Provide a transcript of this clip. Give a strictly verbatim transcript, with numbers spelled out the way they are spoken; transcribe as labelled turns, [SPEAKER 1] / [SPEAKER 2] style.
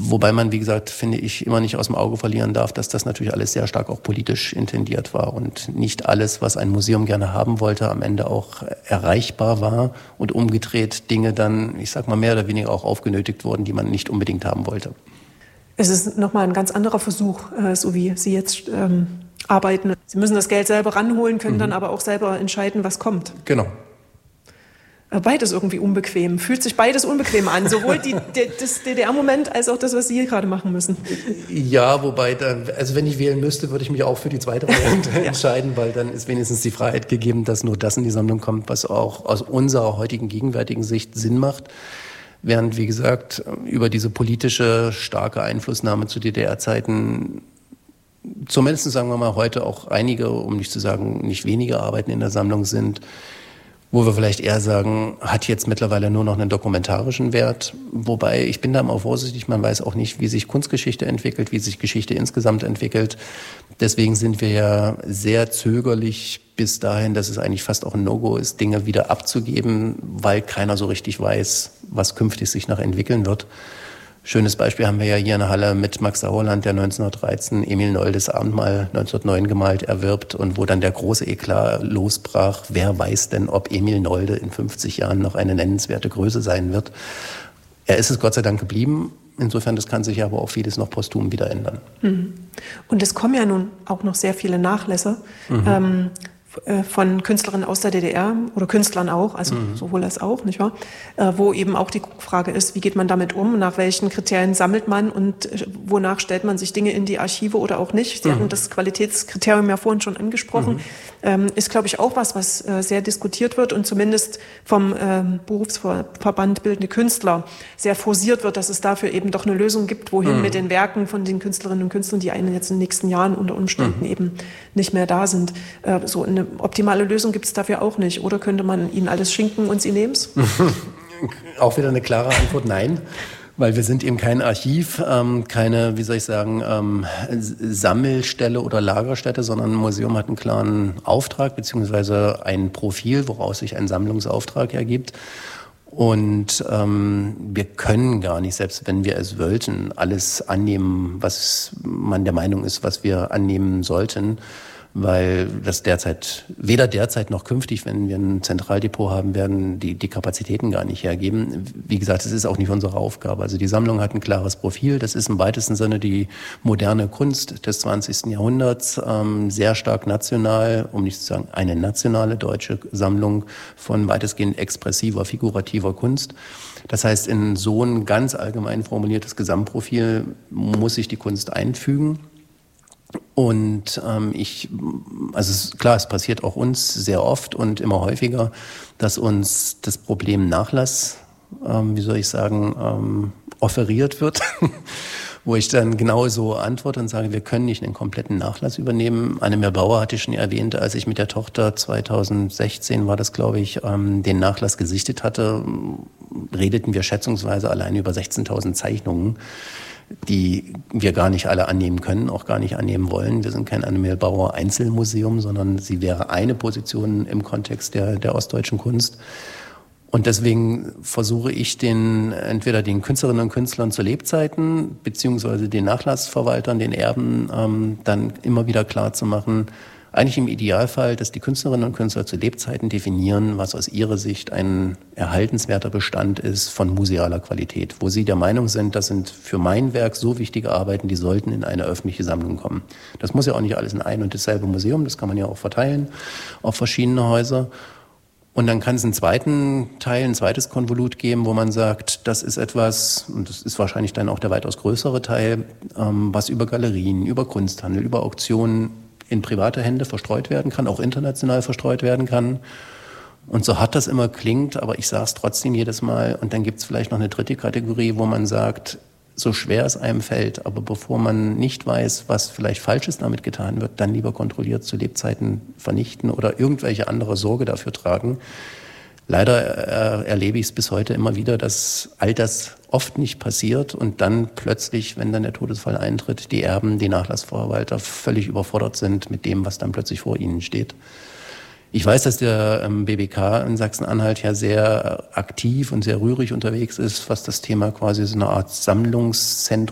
[SPEAKER 1] Wobei man, wie gesagt, finde ich, immer nicht aus dem Auge verlieren darf, dass das natürlich alles sehr stark auch politisch intendiert war und nicht alles, was ein Museum gerne haben wollte, am Ende auch erreichbar war und umgedreht Dinge dann, ich sag mal, mehr oder weniger auch aufgenötigt wurden, die man nicht unbedingt haben wollte.
[SPEAKER 2] Es ist nochmal ein ganz anderer Versuch, so wie Sie jetzt ähm, arbeiten. Sie müssen das Geld selber ranholen, können mhm. dann aber auch selber entscheiden, was kommt.
[SPEAKER 1] Genau.
[SPEAKER 2] Beides irgendwie unbequem. Fühlt sich beides unbequem an. Sowohl die, die, das D D R-Moment als auch das, was Sie hier gerade machen müssen.
[SPEAKER 1] Ja, wobei, da, also wenn ich wählen müsste, würde ich mich auch für die zweite Variante ja. entscheiden, weil dann ist wenigstens die Freiheit gegeben, dass nur das in die Sammlung kommt, was auch aus unserer heutigen gegenwärtigen Sicht Sinn macht. Während, wie gesagt, über diese politische starke Einflussnahme zu D D R-Zeiten zumindest, sagen wir mal, heute auch einige, um nicht zu sagen, nicht wenige Arbeiten in der Sammlung sind, wo wir vielleicht eher sagen, hat jetzt mittlerweile nur noch einen dokumentarischen Wert. Wobei, ich bin da immer vorsichtig, man weiß auch nicht, wie sich Kunstgeschichte entwickelt, wie sich Geschichte insgesamt entwickelt. Deswegen sind wir ja sehr zögerlich bis dahin, dass es eigentlich fast auch ein No-Go ist, Dinge wieder abzugeben, weil keiner so richtig weiß, was künftig sich noch entwickeln wird. Schönes Beispiel haben wir ja hier in der Halle mit Max Sauerland, der neunzehnhundertdreizehn Emil Noldes Abendmahl neunzehnhundertneun gemalt erwirbt und wo dann der große Eklat losbrach. Wer weiß denn, ob Emil Nolde in fünfzig Jahren noch eine nennenswerte Größe sein wird? Er ist es Gott sei Dank geblieben. Insofern, das kann sich aber auch vieles noch posthum wieder ändern.
[SPEAKER 2] Und es kommen ja nun auch noch sehr viele Nachlässe. Mhm. Ähm, von Künstlerinnen aus der D D R oder Künstlern auch, also mhm. sowohl als auch, nicht wahr? Äh, wo eben auch die Frage ist, wie geht man damit um, nach welchen Kriterien sammelt man und äh, wonach stellt man sich Dinge in die Archive oder auch nicht. Sie mhm. hatten das Qualitätskriterium ja vorhin schon angesprochen. Mhm. Ähm, ist, glaube ich, auch was, was äh, sehr diskutiert wird und zumindest vom ähm, Berufsverband Bildende Künstler sehr forciert wird, dass es dafür eben doch eine Lösung gibt, wohin mhm. mit den Werken von den Künstlerinnen und Künstlern, die einen jetzt in den nächsten Jahren unter Umständen mhm. eben nicht mehr da sind. Äh, so eine optimale Lösung gibt es dafür auch nicht. Oder könnte man ihnen alles schinken und sie nehmen's?
[SPEAKER 1] Auch wieder eine klare Antwort, nein. Weil wir sind eben kein Archiv, ähm, keine, wie soll ich sagen, ähm, Sammelstelle oder Lagerstätte, sondern ein Museum hat einen klaren Auftrag beziehungsweise ein Profil, woraus sich ein Sammlungsauftrag ergibt. Und ähm, wir können gar nicht, selbst wenn wir es wollten, alles annehmen, was man der Meinung ist, was wir annehmen sollten. Weil das derzeit, weder derzeit noch künftig, wenn wir ein Zentraldepot haben werden, die, die Kapazitäten gar nicht hergeben. Wie gesagt, es ist auch nicht unsere Aufgabe. Also die Sammlung hat ein klares Profil. Das ist im weitesten Sinne die moderne Kunst des zwanzigsten Jahrhunderts, ähm, sehr stark national, um nicht zu sagen eine nationale deutsche Sammlung von weitestgehend expressiver, figurativer Kunst. Das heißt, in so ein ganz allgemein formuliertes Gesamtprofil muss sich die Kunst einfügen. Und ähm, ich, also es, klar, es passiert auch uns sehr oft und immer häufiger, dass uns das Problem Nachlass, ähm, wie soll ich sagen, ähm, offeriert wird, wo ich dann genauso antworte und sage, wir können nicht einen kompletten Nachlass übernehmen. Annemir Bauer hatte ich schon erwähnt, als ich mit der Tochter zweitausendsechzehn war das, glaube ich, ähm, den Nachlass gesichtet hatte, redeten wir schätzungsweise allein über sechzehntausend Zeichnungen, die wir gar nicht alle annehmen können, auch gar nicht annehmen wollen. Wir sind kein Annemir Bauer Einzelmuseum, sondern sie wäre eine Position im Kontext der, der ostdeutschen Kunst. Und deswegen versuche ich den, entweder den Künstlerinnen und Künstlern zu Lebzeiten, beziehungsweise den Nachlassverwaltern, den Erben, ähm, dann immer wieder klar zu machen, eigentlich im Idealfall, dass die Künstlerinnen und Künstler zu Lebzeiten definieren, was aus ihrer Sicht ein erhaltenswerter Bestand ist von musealer Qualität, wo sie der Meinung sind, das sind für mein Werk so wichtige Arbeiten, die sollten in eine öffentliche Sammlung kommen. Das muss ja auch nicht alles in ein und dasselbe Museum, das kann man ja auch verteilen auf verschiedene Häuser. Und dann kann es einen zweiten Teil, ein zweites Konvolut geben, wo man sagt, das ist etwas, und das ist wahrscheinlich dann auch der weitaus größere Teil, ähm, was über Galerien, über Kunsthandel, über Auktionen in private Hände verstreut werden kann, auch international verstreut werden kann. Und so hart das immer klingt, aber ich sage es trotzdem jedes Mal. Und dann gibt es vielleicht noch eine dritte Kategorie, wo man sagt, so schwer es einem fällt, aber bevor man nicht weiß, was vielleicht Falsches damit getan wird, dann lieber kontrolliert zu Lebzeiten vernichten oder irgendwelche andere Sorge dafür tragen. Leider äh, erlebe ich es bis heute immer wieder, dass all das oft nicht passiert und dann plötzlich, wenn dann der Todesfall eintritt, die Erben, die Nachlassverwalter völlig überfordert sind mit dem, was dann plötzlich vor ihnen steht. Ich weiß, dass der ähm, B B K in Sachsen-Anhalt ja sehr aktiv und sehr rührig unterwegs ist, was das Thema quasi so eine Art Sammlungszentrum